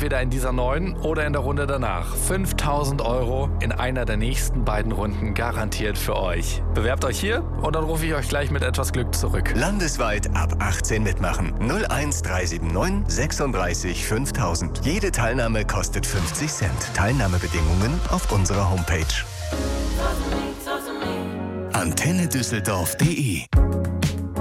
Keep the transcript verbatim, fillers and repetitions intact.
entweder in dieser neuen oder in der Runde danach. fünftausend Euro in einer der nächsten beiden Runden garantiert für euch. Bewerbt euch hier und dann rufe ich euch gleich mit etwas Glück zurück. Landesweit ab achtzehn mitmachen. null eins drei sieben neun sechsunddreißig fünftausend. Jede Teilnahme kostet fünfzig Cent. Teilnahmebedingungen auf unserer Homepage. Antenne Düsseldorf punkt de